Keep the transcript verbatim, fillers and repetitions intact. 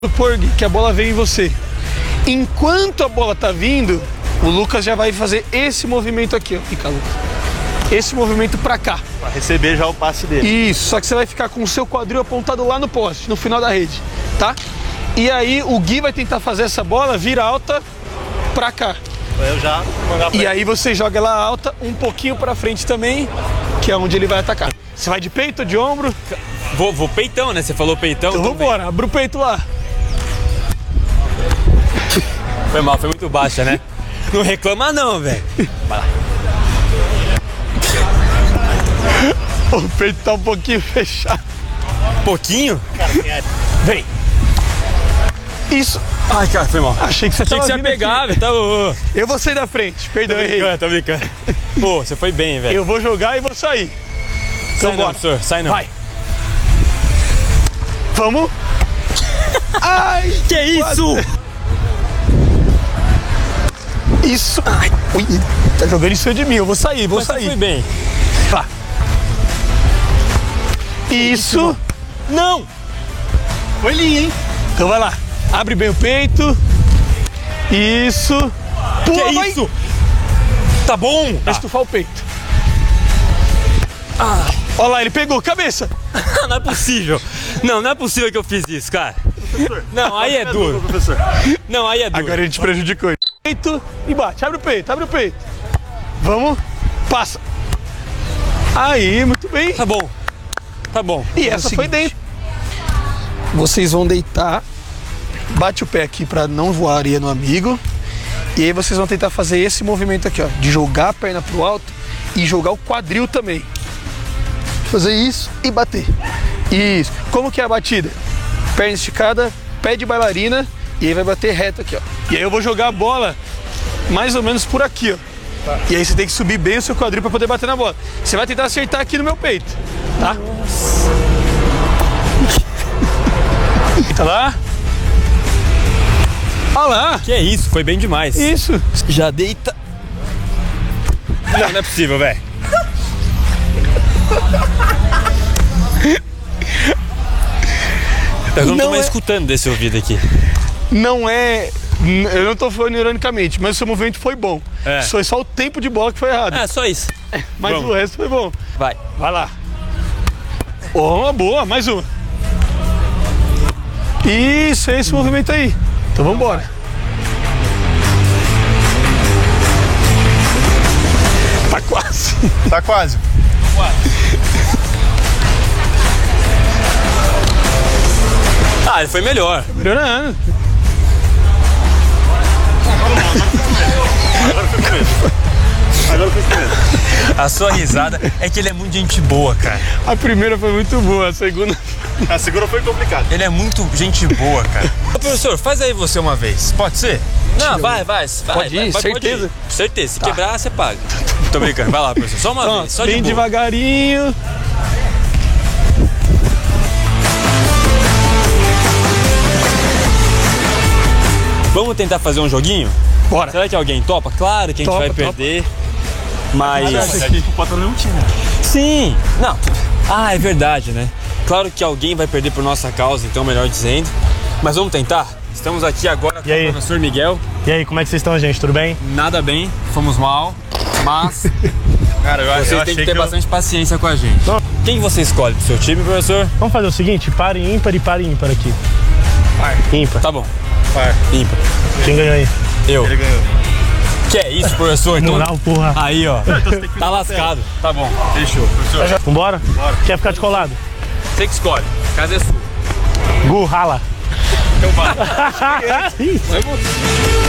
Supor que a bola vem em você. Enquanto a bola tá vindo, o Lucas já vai fazer esse movimento aqui, ó. Fica, Lucas. Esse movimento pra cá. Pra receber já o passe dele. Isso, só que você vai ficar com o seu quadril apontado lá no poste, no final da rede, tá? E aí o Gui vai tentar fazer essa bola vir alta pra cá. Eu já mandar pra E ele. aí você joga ela alta um pouquinho pra frente também, que é onde ele vai atacar. Você vai de peito ou de ombro? Vou, vou peitão, né? Você falou peitão. Então vambora, abre o peito lá. Foi mal, foi muito baixa, né? Não reclama não, velho. Vai lá. O peito tá um pouquinho fechado. Pouquinho? Vem. Isso. Ai, cara, foi mal. Achei que você Achei tava que você ia vindo pegar, aqui. velho. Tá, ô, ô. Eu vou sair da frente, perdão, Tô errei. brincando, tô brincando. Pô, você foi bem, velho. Eu vou jogar e vou sair. Então Sai não, bora. professor, sai não. Vai. Vamos. Ai, Que isso? isso. Ai, ui, tá jogando em cima de mim, eu vou sair, vou Mas você sair. foi bem. Tá. Isso. Não! Foi linha, hein? Então vai lá. Abre bem o peito. Isso. Que Pula, vai. isso? Tá bom? Vai estufar o peito. Ah. Olha lá, ele pegou, cabeça. Não é possível. Não, não é possível que eu fiz isso, cara. Não, aí é duro. Professor. Não, aí é duro. Agora a gente prejudicou. Peito e bate. Abre o peito, abre o peito. Vamos. Passa. Aí, muito bem. Tá bom. Tá bom. E É o essa foi seguinte. dentro. Vocês vão deitar. Bate o pé aqui pra não voar areia no amigo. E aí vocês vão tentar fazer esse movimento aqui, ó. De jogar a perna pro alto e jogar o quadril também. Fazer isso e bater. Isso. Como que é a batida? Perna esticada, pé de bailarina. E aí vai bater reto aqui, ó. E aí eu vou jogar a bola mais ou menos por aqui, ó. Tá. E aí você tem que subir bem o seu quadril pra poder bater na bola. Você vai tentar acertar aqui no meu peito, tá? Tá lá. Olha lá. Que é isso? Foi bem demais. Isso. Já deita. Não, não é possível, velho. Eu não tô Não mais é- escutando desse ouvido aqui. Não é... Eu não tô falando ironicamente, mas o seu movimento foi bom. É. Foi só o tempo de bola que foi errado. É, só isso. Mas vamos. o resto foi bom. Vai. Vai lá. Oh, uma boa, mais uma. Isso, é esse movimento aí. Então vamos embora. Tá quase. Tá quase. Ah, ele foi melhor. Melhorando. Agora foi começo. Agora foi começo. A sua risada é que ele é muito gente boa, cara. A primeira foi muito boa, a segunda... A segunda foi complicada. Ele é muito gente boa, cara. Ô, professor, faz aí você uma vez. Pode ser? Não, vai, vai. vai Pode ir, vai, certeza? Pode ir. Certeza. Se quebrar, você paga. Tô brincando. Vai lá, professor. Só uma Ó, vez. Só de bem boa. devagarinho. Vamos tentar fazer um joguinho? Bora. Será que alguém topa? Claro que a gente Topa, vai topa. perder. Mas. A gente não pode estar nenhum time. Sim! Não. Ah, é verdade, né? Claro que alguém vai perder por nossa causa, então melhor dizendo. Mas vamos tentar? Estamos aqui agora com E aí? o professor Miguel. E aí, como é que vocês estão, gente? Tudo bem? Nada bem, fomos mal, mas Cara, eu, vocês têm que ter bastante paciência com a gente. Quem que você escolhe pro seu time, professor? Vamos fazer o seguinte, par e ímpar e par e ímpar aqui. Par. Ímpar. Tá bom. Par. Ímpar. Quem ganhou aí? Eu. Ele ganhou. Que é isso, professor? Então, Moral, porra. aí, ó. Tá lascado. Tá bom. Fechou, professor. Vambora? Bora. Quer ficar de colado? Você que escolhe. A casa é sua. Gu, rala. Então vai.